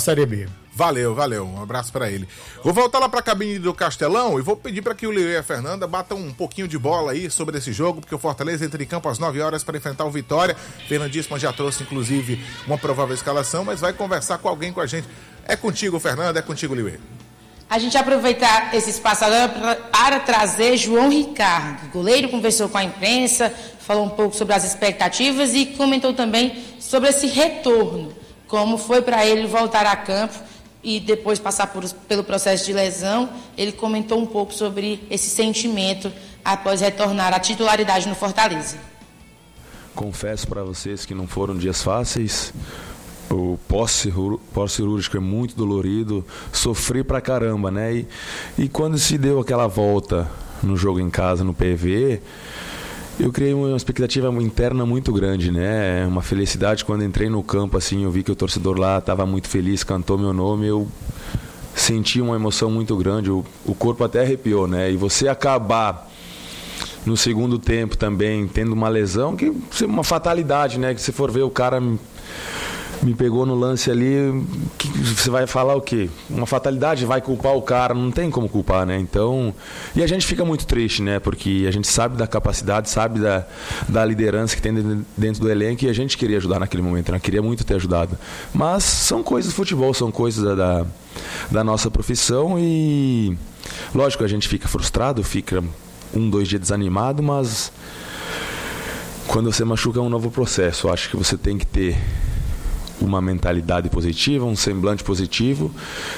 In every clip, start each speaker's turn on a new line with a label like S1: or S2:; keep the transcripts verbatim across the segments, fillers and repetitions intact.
S1: Série B.
S2: Valeu, valeu. Um abraço pra ele. Vou voltar lá pra cabine do Castelão e vou pedir pra que o Leo e a Fernanda batam um pouquinho de bola aí sobre esse jogo, porque o Fortaleza entra em campo às nove horas para enfrentar o Vitória. Fernandíssima já trouxe, inclusive, uma provável escalação, mas vai conversar com alguém com a gente. É contigo, Fernanda, é contigo, Leo.
S3: A gente aproveitar esse espaço agora pra, para trazer João Ricardo. O goleiro conversou com a imprensa, falou um pouco sobre as expectativas e comentou também sobre esse retorno, como foi para ele voltar a campo e depois passar por, pelo processo de lesão. Ele comentou um pouco sobre esse sentimento após retornar à titularidade no Fortaleza.
S4: Confesso para vocês que não foram dias fáceis. O pós-cirúrgico é muito dolorido, sofri pra caramba, né? E, e quando se deu aquela volta no jogo em casa, no P V, eu criei uma expectativa interna muito grande, né? Uma felicidade quando entrei no campo, assim, eu vi que o torcedor lá estava muito feliz, cantou meu nome, eu senti uma emoção muito grande, o, o corpo até arrepiou, né? E você acabar no segundo tempo também tendo uma lesão, que é uma fatalidade, né? Que se for ver o cara me pegou no lance ali, que você vai falar o quê? Uma fatalidade, vai culpar o cara, não tem como culpar, né? Então, e a gente fica muito triste, né? Porque a gente sabe da capacidade, sabe da, da liderança que tem dentro do elenco e a gente queria ajudar naquele momento, né? Queria muito ter ajudado. Mas são coisas do futebol, são coisas da, da, da nossa profissão e, lógico, a gente fica frustrado, fica um, dois dias desanimado, mas quando você machuca é um novo processo. Eu acho que você tem que ter uma mentalidade positiva, um semblante positivo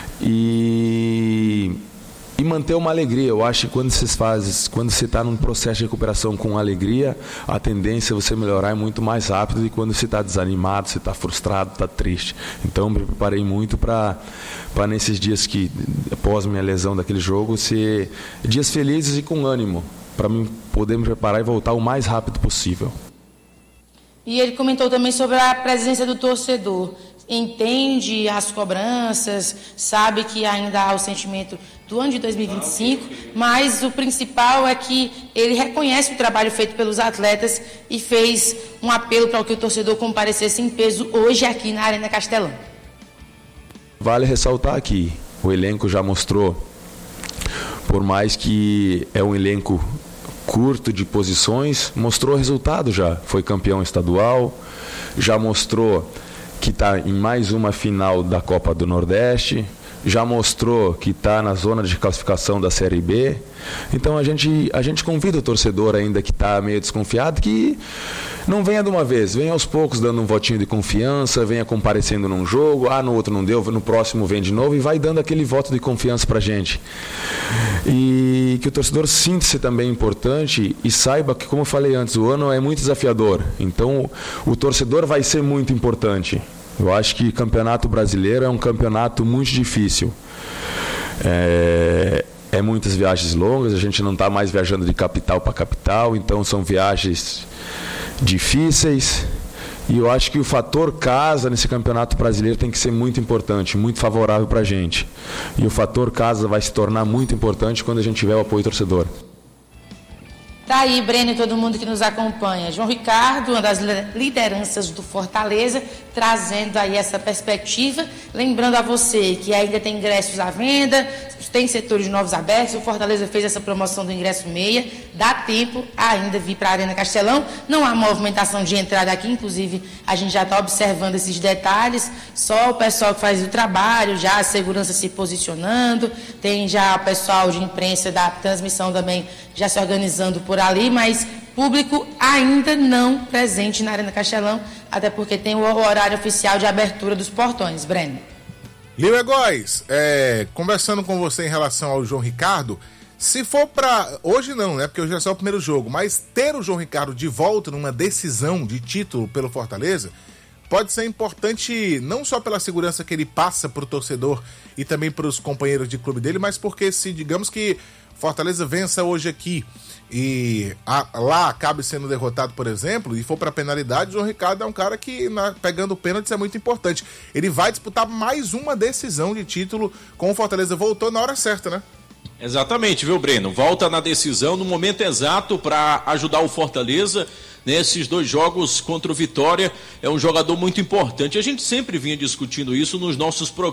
S4: e, e manter uma alegria. Eu acho que quando você faz, quando você está num processo de recuperação com alegria, a tendência é você melhorar é muito mais rápido do que quando você está desanimado, você está frustrado, está triste. Então me preparei muito para para nesses dias que, após minha lesão daquele jogo, ser dias felizes e com ânimo, para mim poder me preparar e voltar o mais rápido possível.
S3: E ele comentou também sobre a presença do torcedor. Entende as cobranças, sabe que ainda há o sentimento do ano de dois mil e vinte e cinco, mas o principal é que ele reconhece o trabalho feito pelos atletas e fez um apelo para que o torcedor comparecesse em peso hoje aqui na Arena Castelão.
S4: Vale ressaltar aqui, o elenco já mostrou, por mais que é um elenco curto de posições, mostrou resultado já. Foi campeão estadual, já mostrou que está em mais uma final da Copa do Nordeste, já mostrou que está na zona de classificação da Série B. Então a gente, a gente convida o torcedor ainda que está meio desconfiado que não venha de uma vez, venha aos poucos dando um votinho de confiança, venha comparecendo num jogo, ah, no outro não deu, no próximo vem de novo e vai dando aquele voto de confiança para a gente. E que o torcedor sinta-se também importante e saiba que, como eu falei antes, o ano é muito desafiador, então o torcedor vai ser muito importante. Eu acho que o Campeonato Brasileiro é um campeonato muito difícil. É, é muitas viagens longas, a gente não está mais viajando de capital para capital, então são viagens difíceis. E eu acho que o fator casa nesse Campeonato Brasileiro tem que ser muito importante, muito favorável para a gente. E o fator casa vai se tornar muito importante quando a gente tiver o apoio torcedor.
S3: Tá aí, Breno e todo mundo que nos acompanha. João Ricardo, uma das lideranças do Fortaleza, trazendo aí essa perspectiva. Lembrando a você que ainda tem ingressos à venda, tem setores novos abertos, o Fortaleza fez essa promoção do ingresso meia, dá tempo ainda vir para a Arena Castelão. Não há movimentação de entrada aqui, inclusive a gente já está observando esses detalhes, só o pessoal que faz o trabalho, já a segurança se posicionando, tem já o pessoal de imprensa da transmissão também já se organizando por ali, mas público ainda não presente na Arena Castelão, até porque tem o horário oficial de abertura dos portões. Breno.
S2: Lio Egóis, é, conversando com você em relação ao João Ricardo, se for para hoje não, né? Porque hoje é só o primeiro jogo, mas ter o João Ricardo de volta numa decisão de título pelo Fortaleza pode ser importante não só pela segurança que ele passa para o torcedor e também para os companheiros de clube dele, mas porque se digamos que Fortaleza vença hoje aqui e a, lá acabe sendo derrotado, por exemplo, e for para penalidade, o João Ricardo é um cara que, na, pegando pênaltis, é muito importante. Ele vai disputar mais uma decisão de título com o Fortaleza. Voltou na hora certa, né?
S5: Exatamente, viu, Breno? Volta na decisão no momento exato para ajudar o Fortaleza nesses dois jogos contra o Vitória. É um jogador muito importante. A gente sempre vinha discutindo isso nos nossos programas.